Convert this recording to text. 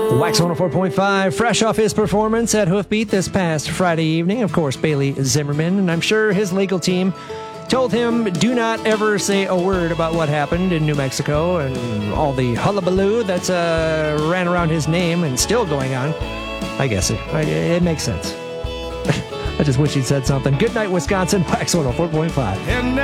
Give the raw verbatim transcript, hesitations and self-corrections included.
Wax one oh four point five, fresh off his performance at Hoofbeat this past Friday evening. Of course, Bailey Zimmerman, and I'm sure his legal team told him, do not ever say a word about what happened in New Mexico and all the hullabaloo that's uh, ran around his name and still going on. I guess it, it makes sense. I just wish he'd said something. Good night, Wisconsin. Wax one oh four point five.